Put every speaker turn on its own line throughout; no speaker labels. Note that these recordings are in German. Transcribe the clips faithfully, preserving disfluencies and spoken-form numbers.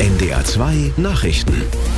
N D R zwei Nachrichten.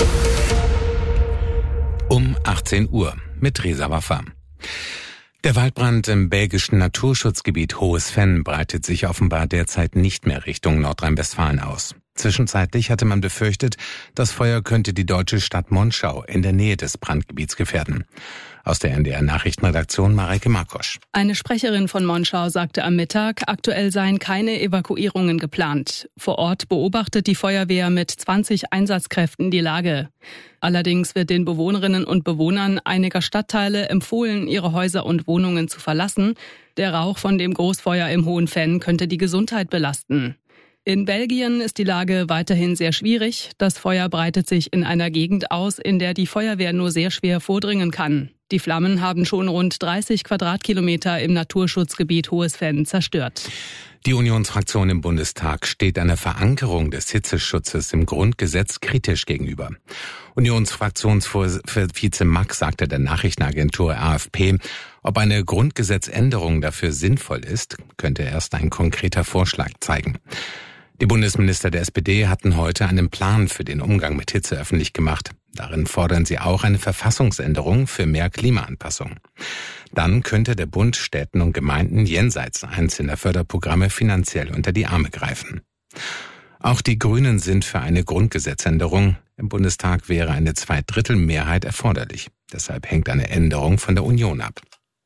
Um achtzehn Uhr mit Reza Waffa. Der Waldbrand im belgischen Naturschutzgebiet Hohes Venn breitet sich offenbar derzeit nicht mehr Richtung Nordrhein-Westfalen aus. Zwischenzeitlich hatte man befürchtet, das Feuer könnte die deutsche Stadt Monschau in der Nähe des Brandgebiets gefährden. Aus der N D R-Nachrichtenredaktion Mareike Markosch.
Eine Sprecherin von Monschau sagte am Mittag, aktuell seien keine Evakuierungen geplant. Vor Ort beobachtet die Feuerwehr mit zwanzig Einsatzkräften die Lage. Allerdings wird den Bewohnerinnen und Bewohnern einiger Stadtteile empfohlen, ihre Häuser und Wohnungen zu verlassen. Der Rauch von dem Großfeuer im Hohen Venn könnte die Gesundheit belasten. In Belgien ist die Lage weiterhin sehr schwierig. Das Feuer breitet sich in einer Gegend aus, in der die Feuerwehr nur sehr schwer vordringen kann. Die Flammen haben schon rund dreißig Quadratkilometer im Naturschutzgebiet Hohes Venn zerstört.
Die Unionsfraktion im Bundestag steht einer Verankerung des Hitzeschutzes im Grundgesetz kritisch gegenüber. Unionsfraktionsvize Mack sagte der Nachrichtenagentur A F P, ob eine Grundgesetzänderung dafür sinnvoll ist, könnte erst ein konkreter Vorschlag zeigen. Die Bundesminister der S P D hatten heute einen Plan für den Umgang mit Hitze öffentlich gemacht. Darin fordern sie auch eine Verfassungsänderung für mehr Klimaanpassung. Dann könnte der Bund Städten und Gemeinden jenseits einzelner Förderprogramme finanziell unter die Arme greifen. Auch die Grünen sind für eine Grundgesetzänderung. Im Bundestag wäre eine Zweidrittelmehrheit erforderlich. Deshalb hängt eine Änderung von der Union ab.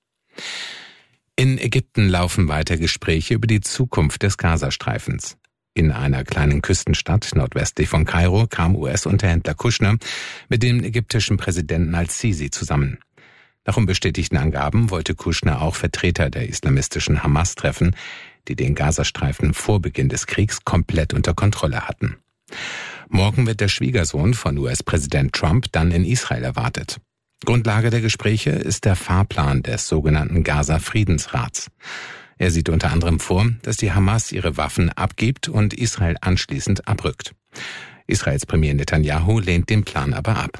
In Ägypten laufen weiter Gespräche über die Zukunft des Gazastreifens. In einer kleinen Küstenstadt nordwestlich von Kairo kam U S-Unterhändler Kushner mit dem ägyptischen Präsidenten al-Sisi zusammen. Nach unbestätigten Angaben wollte Kushner auch Vertreter der islamistischen Hamas treffen, die den Gazastreifen vor Beginn des Kriegs komplett unter Kontrolle hatten. Morgen wird der Schwiegersohn von U S-Präsident Trump dann in Israel erwartet. Grundlage der Gespräche ist der Fahrplan des sogenannten Gaza-Friedensrats. Er sieht unter anderem vor, dass die Hamas ihre Waffen abgibt und Israel anschließend abrückt. Israels Premier Netanyahu lehnt den Plan aber ab.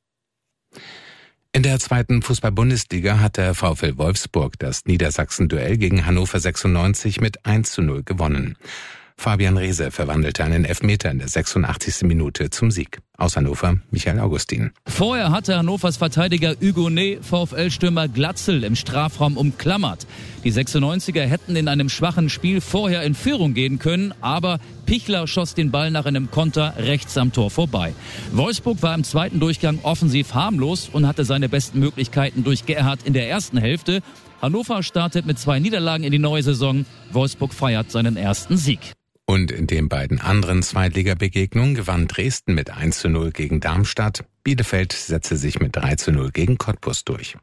In der zweiten Fußball-Bundesliga hat der VfL Wolfsburg das Niedersachsen-Duell gegen Hannover sechsundneunzig mit eins zu null gewonnen. Fabian Reese verwandelte einen Elfmeter in der sechsundachtzigsten Minute zum Sieg. Aus Hannover, Michael Augustin.
Vorher hatte Hannovers Verteidiger Hugonet VfL-Stürmer Glatzel im Strafraum umklammert. Die sechsundneunziger hätten in einem schwachen Spiel vorher in Führung gehen können, aber Pichler schoss den Ball nach einem Konter rechts am Tor vorbei. Wolfsburg war im zweiten Durchgang offensiv harmlos und hatte seine besten Möglichkeiten durch Gerhardt in der ersten Hälfte. Hannover startet mit zwei Niederlagen in die neue Saison. Wolfsburg feiert seinen ersten Sieg.
Und in den beiden anderen Zweitligabegegnungen gewann Dresden mit eins zu null gegen Darmstadt. Bielefeld setzte sich mit drei zu null gegen Cottbus durch.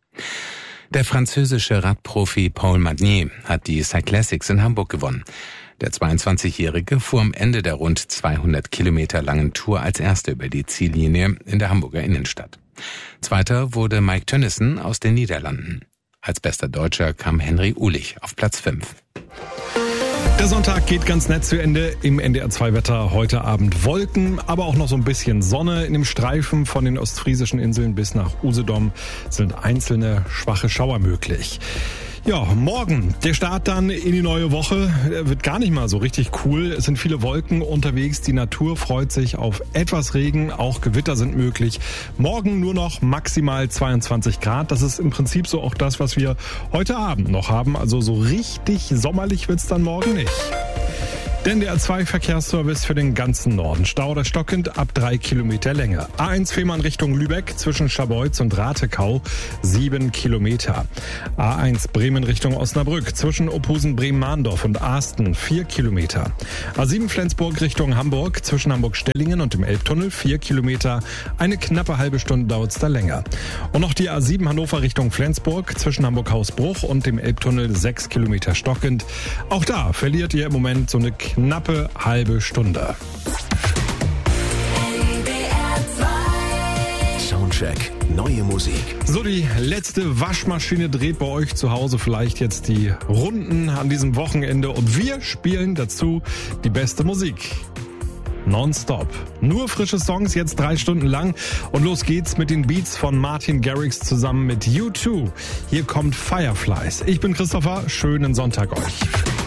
Der französische Radprofi Paul Magnier hat die Cyclassics in Hamburg gewonnen. Der zweiundzwanzigjährige fuhr am Ende der rund zweihundert Kilometer langen Tour als Erster über die Ziellinie in der Hamburger Innenstadt. Zweiter wurde Mike Tönnissen aus den Niederlanden. Als bester Deutscher kam Henry Uhlich auf Platz fünf.
Der Sonntag geht ganz nett zu Ende. Im N D R zwei Wetter heute Abend Wolken, aber auch noch so ein bisschen Sonne. In dem Streifen von den ostfriesischen Inseln bis nach Usedom sind einzelne schwache Schauer möglich. Ja, morgen der Start dann in die neue Woche. Der wird gar nicht mal so richtig cool. Es sind viele Wolken unterwegs. Die Natur freut sich auf etwas Regen. Auch Gewitter sind möglich. Morgen nur noch maximal zweiundzwanzig Grad. Das ist im Prinzip so auch das, was wir heute Abend noch haben. Also so richtig sommerlich wird's dann morgen nicht. Der N D R zwei Verkehrsservice für den ganzen Norden. Stau oder stockend ab drei Kilometer Länge. A eins Fehmarn Richtung Lübeck zwischen Scharbeutz und Rathekau sieben Kilometer. A eins Bremen Richtung Osnabrück zwischen Ophusen, Bremen-Mahndorf und Ahsten vier Kilometer. A sieben Flensburg Richtung Hamburg zwischen Hamburg-Stellingen und dem Elbtunnel vier Kilometer. Eine knappe halbe Stunde dauert's da länger. Und noch die A sieben Hannover Richtung Flensburg zwischen Hamburg-Hausbruch und dem Elbtunnel sechs Kilometer stockend. Auch da verliert ihr im Moment so eine knappe halbe Stunde.
Soundcheck, neue Musik.
So, die letzte Waschmaschine dreht bei euch zu Hause vielleicht jetzt die Runden an diesem Wochenende und wir spielen dazu die beste Musik. Nonstop. Nur frische Songs, jetzt drei Stunden lang. Und los geht's mit den Beats von Martin Garrix zusammen mit U zwei. Hier kommt Fireflies. Ich bin Christopher, schönen Sonntag euch.